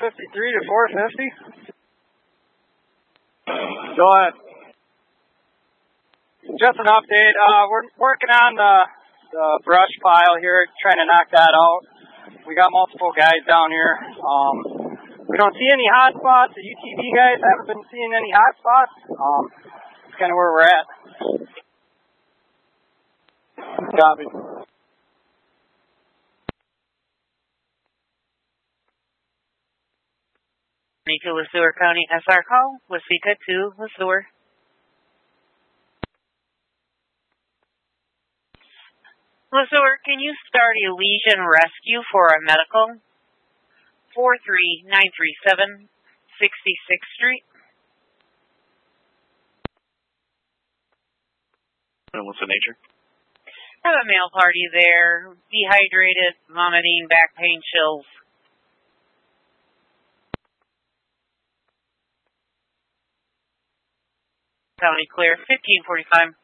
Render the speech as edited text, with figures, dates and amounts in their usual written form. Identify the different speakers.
Speaker 1: 453 to 450. Go ahead. Just an update. We're working on the brush pile here, trying to knock that out. We got multiple guys down here. We don't see any hot spots. The UTV guys haven't been seeing any hot spots. That's kind of where we're at. Copy.
Speaker 2: To LeSueur County SR call, Waseca to LeSueur. LeSueur, can you start a lesion rescue for a medical? 43937 66th Street.
Speaker 3: And what's the nature?
Speaker 2: Have a male party there, dehydrated, vomiting, back pain, chills. County clear, 1545.